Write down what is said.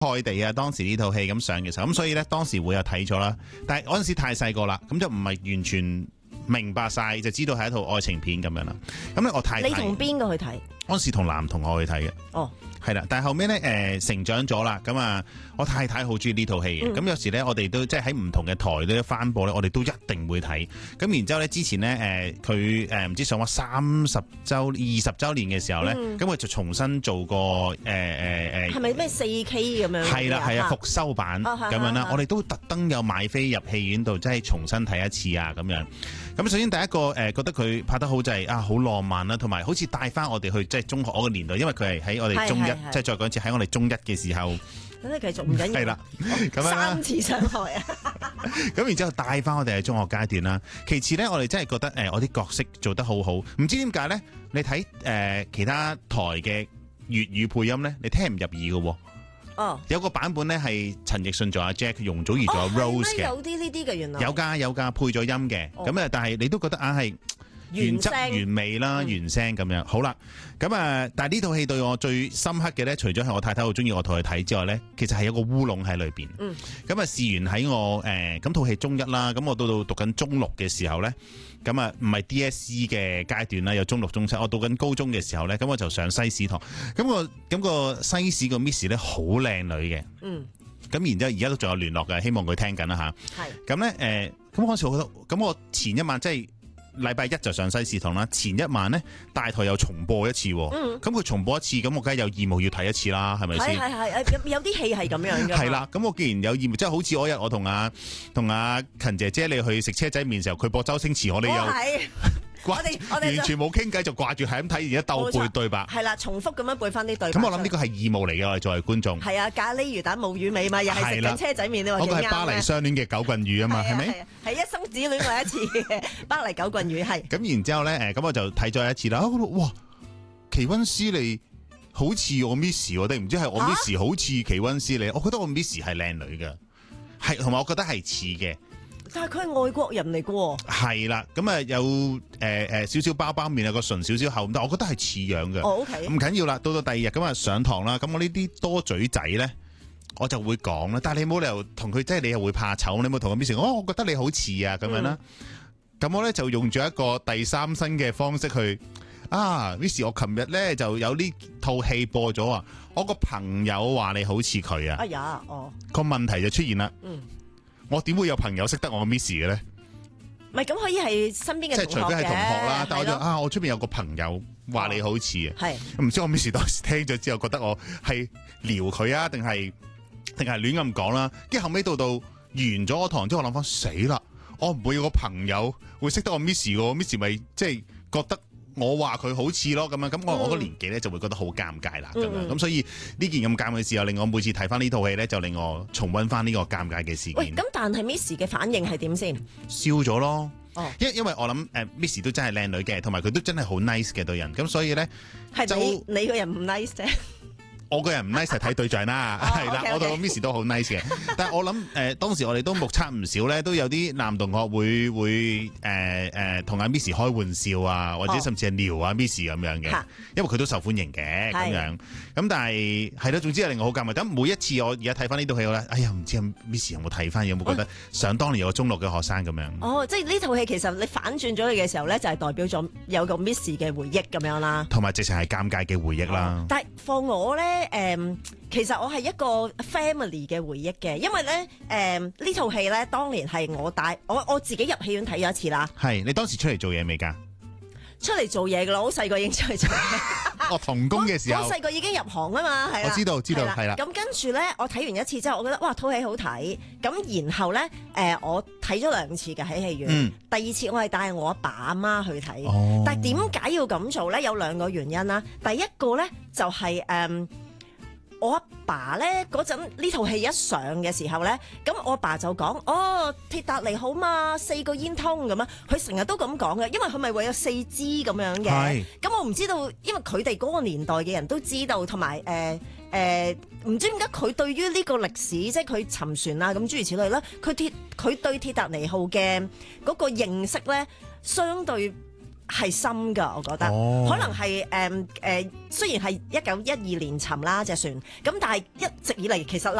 海地啊，當時呢套戲咁上嘅時候，咁所以咧當時會有睇咗啦。但係嗰陣時太細個啦，咁就唔係完全明白晒，就知道係一套愛情片咁樣啦。咁咧我太太， 你同邊個去睇？ 嗰陣時同男同學去睇嘅。 哦。 係啦，但係後尾咧成長咗啦，咁啊我太太好中意呢套戲嘅，咁有時咧我哋都即係喺唔同嘅台都翻播咧，我哋都一定會睇。咁然之後咧之前咧佢唔知上咗20週年嘅時候咧，咁佢就重新做過係咪咩4K 咁樣？ 係啦係啊，復修版咁樣啦，我哋都特登有買飛入戲院度，即係重新睇一次啊咁樣。咁首先第一個覺得佢拍得好就係好浪漫啦，同埋好似帶翻我哋去即係中學嗰個年代，因為佢係喺我哋中一，即係再講一次喺我哋中一嘅時候。 咁你繼續唔緊要。係啦，咁樣 3次傷害啊！ 咁然之後帶翻我哋喺中學階段啦。其次咧，我哋真係覺得我啲角色做得好好，唔知點解咧？你睇其他台嘅粵語配音咧，你聽唔入耳嘅喎。哦，有個版本咧係陳奕迅做阿 Jack， 容祖兒做阿 Rose 嘅， 有啲呢啲嘅原來有㗎配咗音嘅，咁但係你都覺得係原汁原味啦，原聲咁樣。好啦，咁但係呢套戲對我最深刻嘅咧，除咗係我太太好中意我同佢睇之外咧，其實係有個烏龍喺裏邊。咁試完喺我咁套戲中一啦，咁我到讀緊中六嘅時候咧，咁唔係 DSE 嘅階段啦，有中六中七，我讀緊高中嘅時候咧，咁我就上西史堂，咁個西史個 Miss 咧好靚女嘅。咁然之後而家都仲有聯絡嘅，希望佢聽緊啦吓。係。咁咧咁嗰時我覺得，咁我前一晚即係禮拜一就上西史堂啦，前一晚咧大台又重播一次，咁佢重播一次，咁我梗係有義務要睇一次啦，係咪先？ 係有啲戲係咁樣嘅。係啦， 咁我既然有義務，即係好似嗰日我同阿勤姐姐你去食車仔麵時候，佢播周星馳，我哋又我哋完全冇傾偈，就掛住係咁睇，而家鬥背對白。係啦， 重複咁樣背翻啲對白。 咁我諗呢個係義務嚟嘅，我哋作為觀眾。 係啊，咖喱魚蛋冇魚尾嘛，又係食緊車仔麵，你話幾啱？ 嗰個係巴黎相戀嘅九棍魚啊嘛，係咪？ 係一生只戀過一次嘅巴黎九棍魚係。 咁然之後咧，咁我就睇咗一次啦。哇，奇溫斯利好似我 Miss， 我哋唔知係我 Miss 好似奇溫斯利，我覺得我 Miss 係靚女嘅，係同埋我覺得係似嘅。 但係佢係外國人嚟嘅喎。係啦，咁有少少包包面，有個唇少少厚，但我覺得係似樣嘅。 OK。唔緊要啦，到第二日咁上堂啦，咁我呢啲多嘴仔咧，我就會講啦。但係你冇理由同佢，即係你又會怕醜，你冇同個 Miss 我覺得你好似啊咁樣啦。咁我咧就用咗一個第三身嘅方式去Miss， 我琴日咧就有呢套戲播咗啊，我個朋友話你好似佢啊。 哎呀， 個問題就出現啦。我點會有朋友識得我 Miss 嘅咧？ 唔係咁可以係身邊嘅同學嘅， 即係除非係同學啦。但係我出邊有個朋友話你好似啊，唔知我 Miss 當時聽咗之後覺得我係撩佢啊，定係亂咁講啦。跟住後尾到完咗個堂之後，我諗翻死啦，我唔會有個朋友會識得我 Miss 嘅，Miss 咪即係覺得我話佢好似咯咁樣，咁我個年紀咧就會覺得好尷尬啦咁樣，咁所以呢件咁尷尬嘅事又令我每次睇翻呢套戲咧，就令我重溫翻呢個尷尬嘅事件。 喂，咁但係 Miss 嘅反應係點先？ 笑咗咯，因為我諗Miss 都真係靚女嘅，同埋佢都真係好 nice 嘅對人，咁所以咧係你個人唔 nice 啫。 我個人唔 nice 係睇對象啦，係啦，我對 Miss 都好 nice 嘅。但係我諗當時我哋都目測唔少咧，都有啲男同學會同阿 Miss 開玩笑啊，或者甚至係撩啊 Miss 咁樣嘅，因為佢都受歡迎嘅咁樣。咁但係係咯，總之係令我好尷尬。咁每一次我而家睇翻呢套戲咧，哎呀唔知 Miss 有冇睇翻，有冇覺得想當年有個中六嘅學生咁樣？即係呢套戲其實你反轉咗佢嘅時候咧，就係代表咗有個 Miss 嘅回憶咁樣啦，同埋直情係尷尬嘅回憶啦。 但係放我咧。其實我係一個 family 嘅回憶嘅，因為咧呢套戲咧當年係我自己入戲院睇咗一次啦。 係你當時出嚟做嘢未㗎？ 出嚟做嘢㗎啦，好細個已經出嚟做嘢。 童工嘅時候， 我細個已經入行啊嘛，係啦。 我知道係啦。 咁跟住咧，我睇完一次之後，我覺得哇套戲好睇。咁然後咧我睇咗2次嘅喺戲院。第二次我係帶我阿爸阿媽去睇。但係點解要咁做咧？有2個原因啦。第一個咧就係我阿爸咧嗰陣呢套戲一上嘅時候咧，咁我阿爸就講：鐵達尼號嘛，4個煙通咁啊！佢成日都咁講嘅，因為佢咪會有4支咁樣嘅。咁我唔知道，因為佢哋嗰個年代嘅人都知道，同埋唔知點解佢對於呢個歷史，即係佢沉船啊咁諸如此類啦，佢對鐵達尼號嘅嗰個認識咧，相對係深㗎，我覺得，可能係雖然係1912年沉啦隻船，咁但係一直以嚟其實